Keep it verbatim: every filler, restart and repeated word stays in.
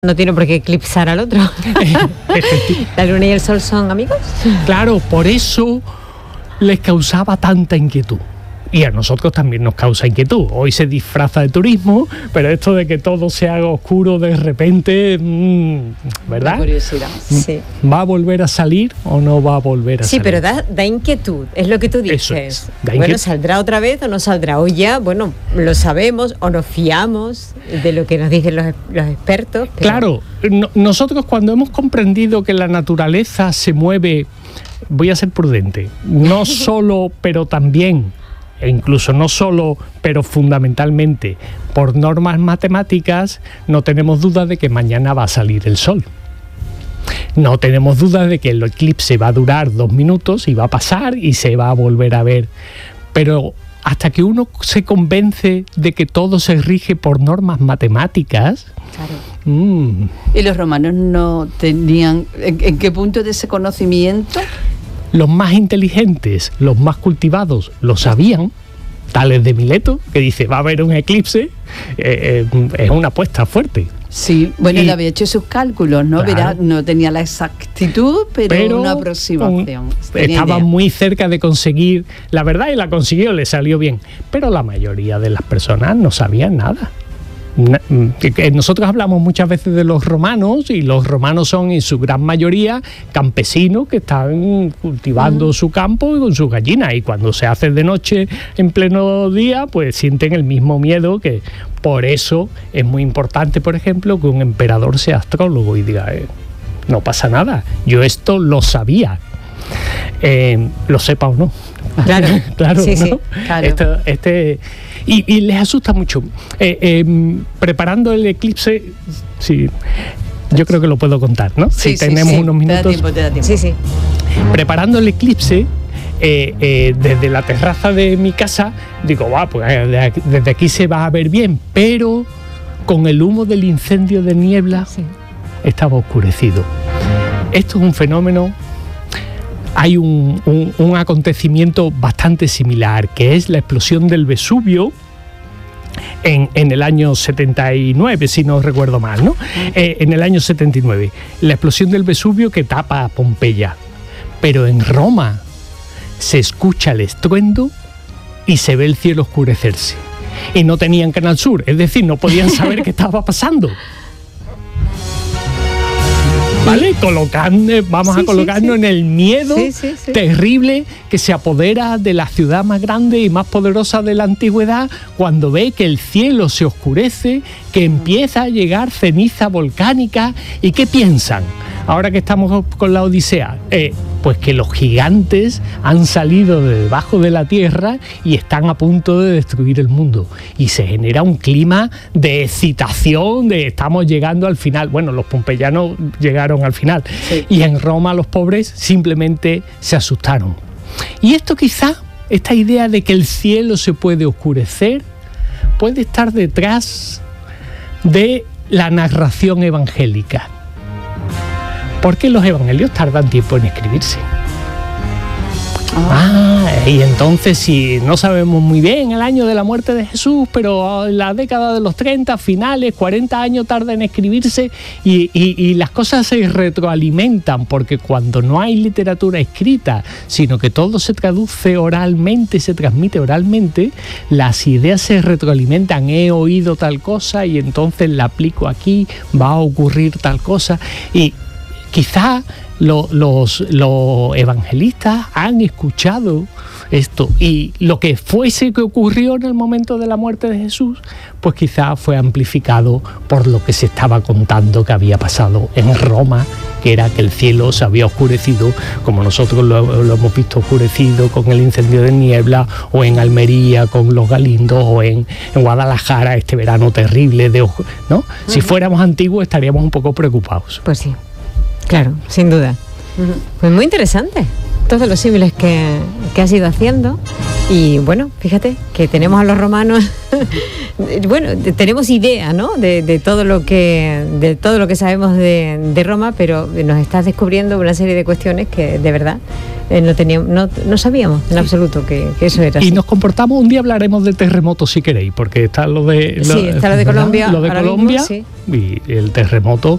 No tiene por qué eclipsar al otro. ¿La luna y el sol son amigos? Claro, por eso les causaba tanta inquietud. Y a nosotros también nos causa inquietud. Hoy se disfraza de turismo, pero esto de que todo se haga oscuro de repente, mmm, ¿verdad? La curiosidad, sí. ¿Va a volver a salir o no va a volver a sí, salir? Sí, pero da, da inquietud, es lo que tú dices. Eso es, da bueno, ¿saldrá otra vez o no saldrá? O ya, bueno, lo sabemos o nos fiamos de lo que nos dicen los, los expertos. Pero... Claro, no, nosotros cuando hemos comprendido que la naturaleza se mueve, voy a ser prudente, no solo, pero también... e incluso no solo, pero fundamentalmente por normas matemáticas, no tenemos duda de que mañana va a salir el sol. No tenemos duda de que el eclipse va a durar dos minutos y va a pasar y se va a volver a ver. Pero hasta que uno se convence de que todo se rige por normas matemáticas... Claro. Mmm. ¿Y los romanos no tenían... ¿En, en qué punto de ese conocimiento...? Los más inteligentes, los más cultivados, lo sabían, tales de Mileto, que dice, va a haber un eclipse, eh, eh, es una apuesta fuerte. Sí, bueno, y, él había hecho sus cálculos, ¿no? Claro, Verá, no tenía la exactitud, pero, pero una aproximación. Un, estaba idea. muy cerca de conseguir la verdad y la consiguió, le salió bien. Pero la mayoría de las personas no sabían nada. Nosotros hablamos muchas veces de los romanos y los romanos son en su gran mayoría campesinos que están cultivando uh-huh. su campo y con sus gallinas, y cuando se hace de noche en pleno día pues sienten el mismo miedo. Que por eso es muy importante, por ejemplo, que un emperador sea astrólogo y diga eh, no pasa nada, yo esto lo sabía, eh, lo sepa o no. Claro, claro, sí, ¿no? sí, claro. Esto, este, y, y les asusta mucho. Eh, eh, preparando el eclipse, sí, yo creo que lo puedo contar, ¿no? Sí, si sí, tenemos sí. unos minutos. Te da tiempo, te da tiempo. Sí, sí. Preparando el eclipse, eh, eh, desde la terraza de mi casa, digo, va, pues desde aquí se va a ver bien, pero con el humo del incendio de niebla sí. estaba oscurecido. Esto es un fenómeno. Hay un, un, un acontecimiento bastante similar, que es la explosión del Vesubio en, en el año setenta y nueve, si no recuerdo mal, ¿no? Eh, en el año setenta y nueve. La explosión del Vesubio que tapa a Pompeya. Pero en Roma se escucha el estruendo y se ve el cielo oscurecerse. Y no tenían Canal Sur, es decir, no podían saber qué estaba pasando. ¿Vale? Colocando, vamos sí, a colocarnos sí, sí. en el miedo sí, sí, sí. terrible que se apodera de la ciudad más grande y más poderosa de la antigüedad cuando ve que el cielo se oscurece, que empieza a llegar ceniza volcánica. ¿Y qué piensan? Ahora que estamos con la Odisea, eh, pues que los gigantes han salido de debajo de la tierra y están a punto de destruir el mundo. Y se genera un clima de excitación, de estamos llegando al final. Bueno, los pompeyanos llegaron al final. Sí. Y en Roma los pobres simplemente se asustaron. Y esto quizá, esta idea de que el cielo se puede oscurecer, puede estar detrás de la narración evangélica. Porque los evangelios tardan tiempo en escribirse. Ah, y entonces si no sabemos muy bien el año de la muerte de Jesús, pero en la década de los treinta, finales, cuarenta años tarda en escribirse y, y, y las cosas se retroalimentan, porque cuando no hay literatura escrita, sino que todo se traduce oralmente, se transmite oralmente, las ideas se retroalimentan. He oído tal cosa y entonces la aplico aquí, va a ocurrir tal cosa. Y quizá lo, los, los evangelistas han escuchado esto y lo que fuese que ocurrió en el momento de la muerte de Jesús, pues quizá fue amplificado por lo que se estaba contando que había pasado en Roma, que era que el cielo se había oscurecido, como nosotros lo, lo hemos visto oscurecido con el incendio de niebla, o en Almería con los Galindos, o en, en Guadalajara este verano terrible, de, ¿no? Uh-huh. Si fuéramos antiguos estaríamos un poco preocupados. Pues sí. Claro, sin duda. Uh-huh. Pues muy interesante. todos los símiles que, que has ido haciendo. Y bueno, fíjate que tenemos a los romanos, bueno, tenemos idea, ¿no? De, de todo lo que de todo lo que sabemos de, de Roma, pero nos estás descubriendo una serie de cuestiones que de verdad eh, no teníamos, no, no sabíamos en absoluto que, que eso era así. Y nos comportamos, un día hablaremos de terremotos si queréis, porque está lo de lo, sí, está lo de Colombia, lo de ahora Colombia mismo, sí. Y el terremoto